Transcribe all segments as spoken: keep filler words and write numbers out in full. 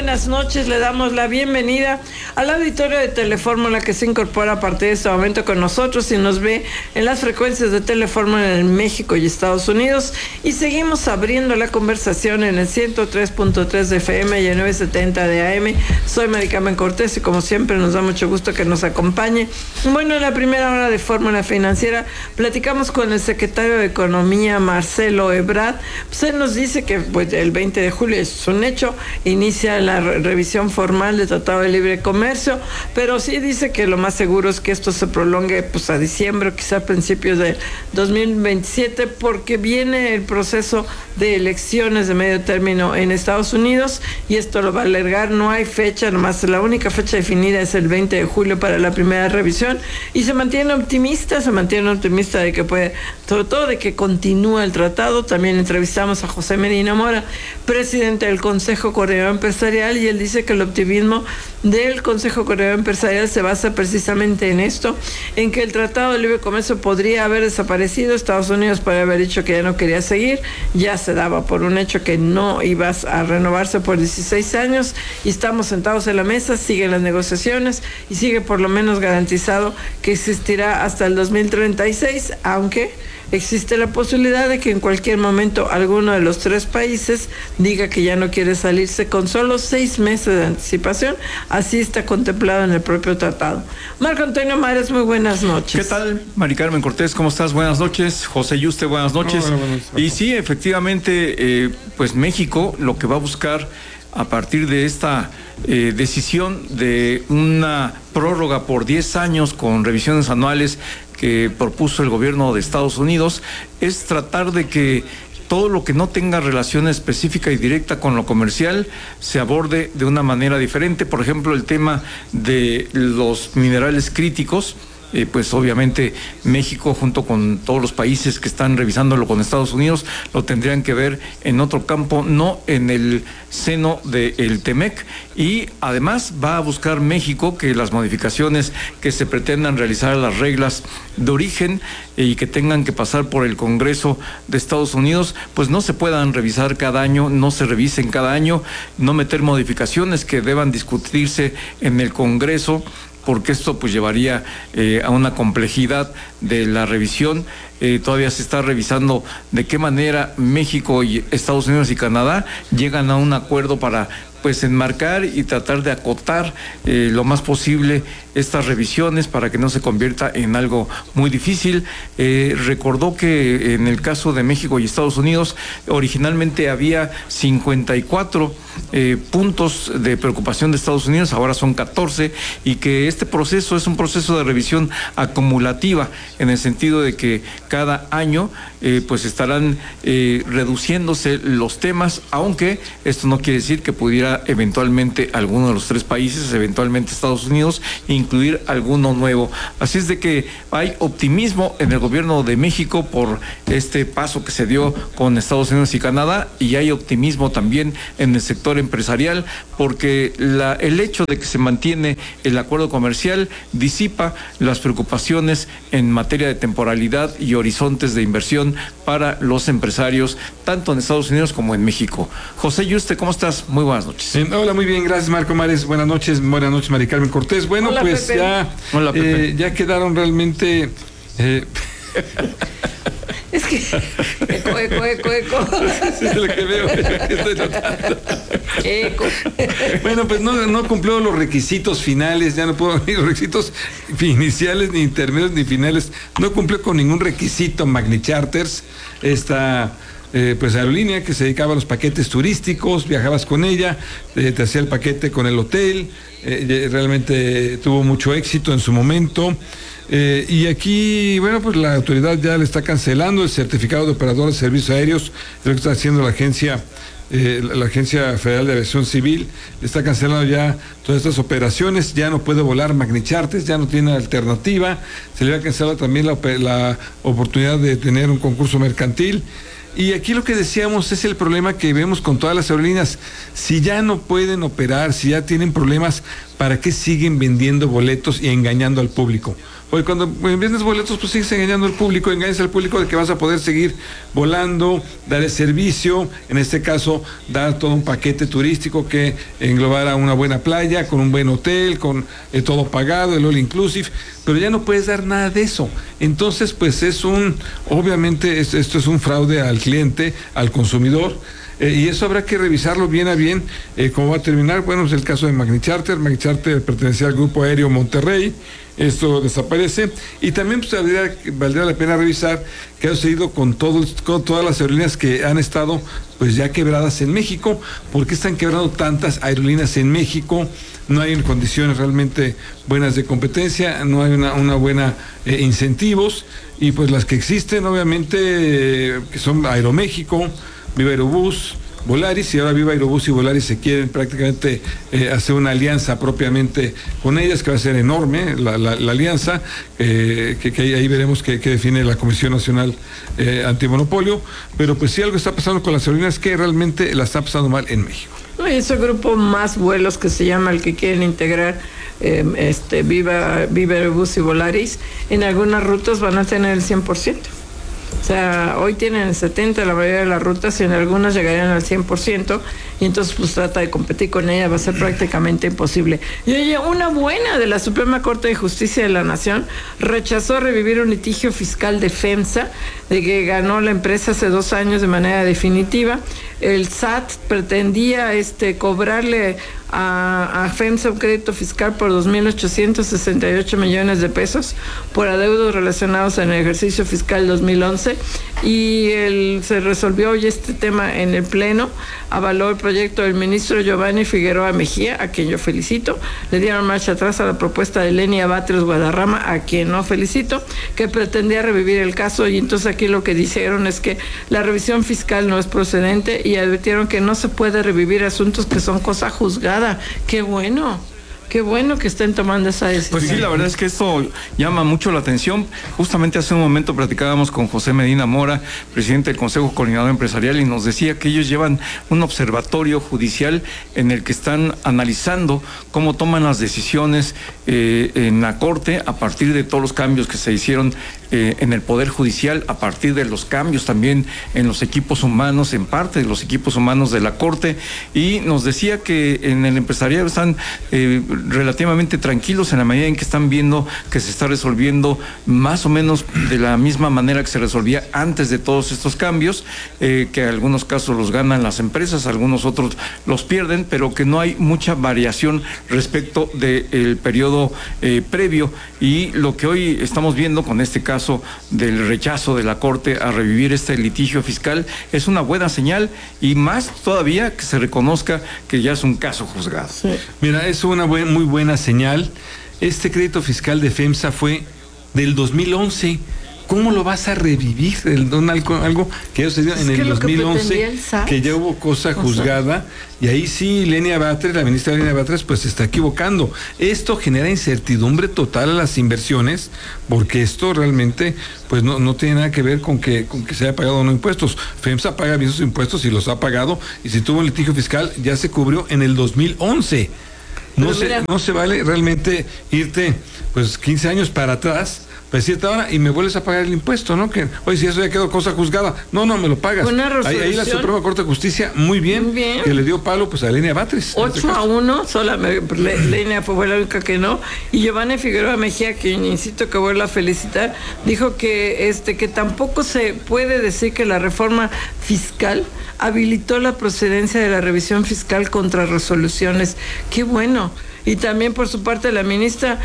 buenas noches, le damos la bienvenida al auditorio de Telefórmula que se incorpora a partir de este momento con nosotros y nos ve en las frecuencias de Telefórmula en México y Estados Unidos, y seguimos abriendo la conversación en el ciento tres punto tres de F M y el novecientos setenta de A M. Soy Mari Carmen Cortés y como siempre nos da mucho gusto que nos acompañe. Bueno, en la primera hora de Fórmula Financiera platicamos con el secretario de Economía, Marcelo Ebrard. Pues él nos dice que pues, el veinte de julio es un hecho, inicia la re revisión formal del Tratado de Libre Comercio, pero sí dice que lo más seguro es que esto se prolongue pues a diciembre, quizá a principios de dos mil veintisiete, porque viene el proceso de elecciones de medio término en Estados Unidos y esto lo va a alargar. No hay fecha, nomás la única fecha definida es el veinte de julio para la primera revisión, y se mantiene optimista, se mantiene optimista de que puede, sobre todo de que continúe el tratado. También entrevistamos a José Medina Mora, presidente del Consejo Coordinador Empresarial, y él dice que el optimismo del Consejo Coordinador Empresarial se basa precisamente en esto, en que el Tratado de Libre Comercio podría haber desaparecido. Estados Unidos podría haber dicho que ya no quería seguir, ya se daba por un hecho que no iba a renovarse por dieciséis años, y estamos sentados en la mesa, siguen las negociaciones y sigue por lo menos garantizado que existirá hasta el dos mil treinta y seis, aunque existe la posibilidad de que en cualquier momento alguno de los tres países diga que ya no quiere salirse con solo seis meses de anticipación. Así está contemplado en el propio tratado. Marco Antonio Mares, muy buenas noches. ¿Qué tal, Mari Carmen Cortés? ¿Cómo estás? Buenas noches. José Yuste, buenas noches. No, bueno, bueno, y sí, efectivamente, eh, pues México lo que va a buscar a partir de esta eh, decisión de una prórroga por diez años con revisiones anuales que propuso el gobierno de Estados Unidos, es tratar de que todo lo que no tenga relación específica y directa con lo comercial se aborde de una manera diferente. Por ejemplo, el tema de los minerales críticos. Eh, pues obviamente México junto con todos los países que están revisándolo con Estados Unidos lo tendrían que ver en otro campo, no en el seno del TEMEC, y además va a buscar México que las modificaciones que se pretendan realizar a las reglas de origen y que tengan que pasar por el Congreso de Estados Unidos pues no se puedan revisar cada año, no se revisen cada año, no meter modificaciones que deban discutirse en el Congreso, porque esto pues llevaría eh, a una complejidad de la revisión. Eh, todavía se está revisando de qué manera México y Estados Unidos y Canadá llegan a un acuerdo para pues enmarcar y tratar de acotar eh, lo más posible estas revisiones para que no se convierta en algo muy difícil. Eh, recordó que en el caso de México y Estados Unidos originalmente había cincuenta y cuatro eh, puntos de preocupación de Estados Unidos, ahora son catorce, y que este proceso es un proceso de revisión acumulativa en el sentido de que cada año eh, pues estarán eh, reduciéndose los temas, aunque esto no quiere decir que pudiera eventualmente alguno de los tres países, eventualmente Estados Unidos, incluir alguno nuevo. Así es de que hay optimismo en el gobierno de México por este paso que se dio con Estados Unidos y Canadá, y hay optimismo también en el sector empresarial porque la, el hecho de que se mantiene el acuerdo comercial disipa las preocupaciones en materia de temporalidad y horizontes de inversión para los empresarios tanto en Estados Unidos como en México. José Yuste, ¿cómo estás? Muy buenas noches. Eh, hola, muy bien, gracias Marco Mares, buenas noches, buenas noches Mari Carmen Cortés. Bueno, hola, pues Pepe. ya hola, Pepe. Eh, ya quedaron realmente eh... es que eco, eco, eco, eco. Sí, es lo que veo, estoy notando. Eco. Bueno, pues no, no cumplió los requisitos finales, ya no puedo ni los requisitos iniciales, ni intermedios, ni finales. No cumplió con ningún requisito Magni Charters, esta eh, pues aerolínea que se dedicaba a los paquetes turísticos, viajabas con ella, eh, te hacía el paquete con el hotel, eh, realmente tuvo mucho éxito en su momento. Eh, y aquí, bueno, pues la autoridad ya le está cancelando el certificado de operador de servicios aéreos, es lo que está haciendo la agencia, eh, la Agencia Federal de Aviación Civil, le está cancelando ya todas estas operaciones, ya no puede volar Magni Charters, ya no tiene alternativa, se le ha cancelado también la, la oportunidad de tener un concurso mercantil. Y aquí lo que decíamos es el problema que vemos con todas las aerolíneas. Si ya no pueden operar, si ya tienen problemas, ¿para qué siguen vendiendo boletos y engañando al público? Oye, cuando vendes boletos, pues sigues engañando al público, engañas al público de que vas a poder seguir volando, dar el servicio, en este caso, dar todo un paquete turístico que englobara una buena playa, con un buen hotel, con eh, todo pagado, el all inclusive, pero ya no puedes dar nada de eso. Entonces, pues es un, obviamente, es, esto es un fraude al cliente, al consumidor. Eh, y eso habrá que revisarlo bien a bien, eh, cómo va a terminar. Bueno, es el caso de Magnicharter. Magnicharter pertenecía al Grupo Aéreo Monterrey, esto desaparece, y también pues, valdría, valdría la pena revisar qué ha sucedido con, todos, con todas las aerolíneas que han estado pues ya quebradas en México. ¿Por qué están quebrando tantas aerolíneas en México? No hay condiciones realmente buenas de competencia, no hay una, una buena eh, incentivos, y pues las que existen obviamente, eh, que son Aeroméxico, Viva Aerobús, Volaris, y ahora Viva Aerobús y Volaris se quieren prácticamente eh, hacer una alianza propiamente con ellas, que va a ser enorme la, la, la alianza, eh, que, que ahí veremos qué define la Comisión Nacional eh, Antimonopolio, pero pues sí algo está pasando con las aerolíneas que realmente la está pasando mal en México. No, y ese grupo Más Vuelos, que se llama el que quieren integrar eh, este Viva, Viva Aerobús y Volaris, en algunas rutas van a tener el cien por ciento. O sea, hoy tienen el setenta por ciento la mayoría de las rutas, y en algunas llegarían al cien por ciento, y entonces pues trata de competir con ella, va a ser prácticamente imposible. Y oye, una buena de la Suprema Corte de Justicia de la Nación rechazó revivir un litigio fiscal de FEMSA, de que ganó la empresa hace dos años de manera definitiva. El S A T pretendía este cobrarle a, a FEMSA un crédito fiscal por dos mil ochocientos sesenta y ocho millones de pesos por adeudos relacionados en el ejercicio fiscal dos mil once, y el, se resolvió hoy este tema en el Pleno. Avaló el proyecto del ministro Giovanni Figueroa Mejía, a quien yo felicito. Le dieron marcha atrás a la propuesta de Lenia Batres Guadarrama, a quien no felicito, que pretendía revivir el caso, y entonces aquí lo que dijeron es que la revisión fiscal no es procedente, y advirtieron que no se puede revivir asuntos que son cosa juzgada. ¡Qué bueno! Qué bueno que estén tomando esa decisión. Pues sí, la verdad es que esto llama mucho la atención. Justamente hace un momento platicábamos con José Medina Mora, presidente del Consejo Coordinador Empresarial, y nos decía que ellos llevan un observatorio judicial en el que están analizando cómo toman las decisiones eh, en la Corte a partir de todos los cambios que se hicieron eh, en el Poder Judicial, a partir de los cambios también en los equipos humanos, en parte de los equipos humanos de la Corte, y nos decía que en el empresariado están eh, relativamente tranquilos en la medida en que están viendo que se está resolviendo más o menos de la misma manera que se resolvía antes de todos estos cambios, eh, que en algunos casos los ganan las empresas, algunos otros los pierden, pero que no hay mucha variación respecto del periodo eh, previo. Y lo que hoy estamos viendo con este caso del rechazo de la Corte a revivir este litigio fiscal es una buena señal, y más todavía que se reconozca que ya es un caso juzgado. Sí. Mira, es una buena, muy buena señal. Este crédito fiscal de FEMSA fue del dos mil once. ¿Cómo lo vas a revivir? El, algo, algo que ya sucedió en el dos mil once, que, que ya hubo cosa juzgada, y ahí sí Lenia Batres, la ministra Lenia Batres, pues se está equivocando. Esto genera incertidumbre total a las inversiones, porque esto realmente pues no, no tiene nada que ver con que, con que se haya pagado o no impuestos. FEMSA paga bien sus impuestos y los ha pagado, y si tuvo un litigio fiscal ya se cubrió en el dos mil once. No se, no se vale realmente irte pues quince años para atrás, para decirte ahora y me vuelves a pagar el impuesto, ¿no? Que, oye, si eso ya quedó cosa juzgada, no, no, me lo pagas. Ahí, ahí la Suprema Corte de Justicia, muy bien, muy bien, que le dio palo pues a Lenia Batres. ocho a uno, solamente Lenia fue la única que no, y Giovanni Figueroa Mejía, quien insisto que vuelvo a felicitar, dijo que este que tampoco se puede decir que la reforma fiscal habilitó la procedencia de la revisión fiscal contra resoluciones. Qué bueno. Y también por su parte la ministra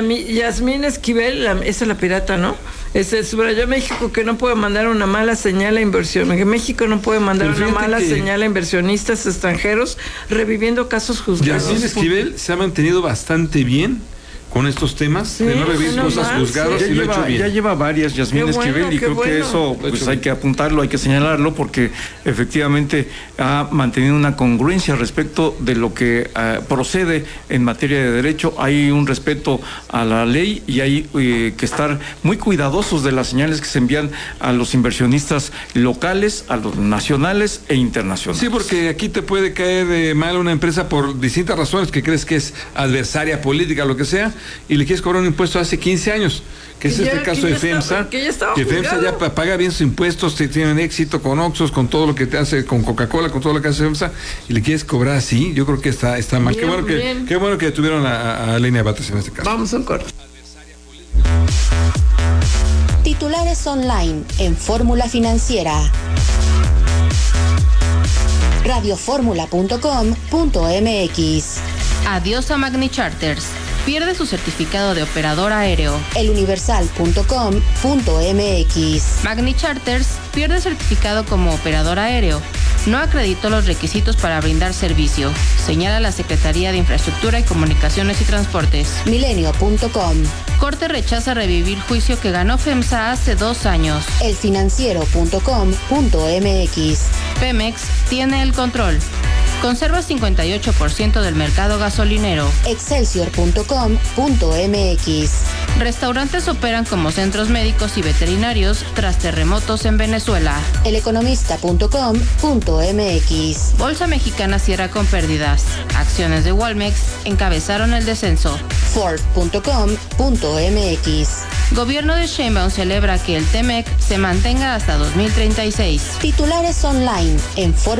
Yasmín Esquivel, la, esa es la pirata, ¿no? Este, subrayó México que no puede mandar una mala señal a inversión, que México no puede mandar una mala señal a inversionistas extranjeros reviviendo casos juzgados. Yasmín Esquivel se ha mantenido bastante bien con estos temas, sí, de no revivir cosas más, juzgadas, sí. y lo lleva, ha hecho bien. Ya lleva varias Yasmín bueno, Esquivel, y creo bueno. que eso pues hay que apuntarlo, hay que señalarlo, porque efectivamente ha mantenido una congruencia respecto de lo que uh, procede en materia de derecho. Hay un respeto a la ley, y hay eh, que estar muy cuidadosos de las señales que se envían a los inversionistas locales, a los nacionales e internacionales. Sí, porque aquí te puede caer eh, mal una empresa por distintas razones, que crees que es adversaria política, lo que sea, y le quieres cobrar un impuesto hace quince años, que es Que ya- este caso que de ya FEMSA, estaba- que ya estaba que FEMSA juzgado. ya pa- paga bien sus impuestos, te- tienen éxito con Oxxos, con todo lo que te hace, con Coca-Cola, con todo lo que hace FEMSA, y le quieres cobrar así, yo creo que está, está mal. Bien, qué bueno que, bien. qué bueno que detuvieron a, a Lenia Batres en este caso. Vamos a un corte. Titulares online en Fórmula Financiera. radioformula punto com punto m x. Adiós a Magni Charters. Pierde su certificado de operador aéreo. eluniversal punto com punto m x. Magni Charters pierde certificado como operador aéreo. No acreditó los requisitos para brindar servicio, señala la Secretaría de Infraestructura y Comunicaciones y Transportes. milenio punto com. Corte rechaza revivir juicio que ganó FEMSA hace dos años. elfinanciero punto com punto m x. Pemex tiene el control. Conserva cincuenta y ocho por ciento del mercado gasolinero. excelsior punto com punto m x. Restaurantes operan como centros médicos y veterinarios tras terremotos en Venezuela. eleconomista punto com punto m x. Bolsa Mexicana cierra con pérdidas. Acciones de Walmex encabezaron el descenso. ford punto com punto m x. Gobierno de Sheinbaum celebra que el T M E C se mantenga hasta dos mil treinta y seis. Titulares online en Fórmula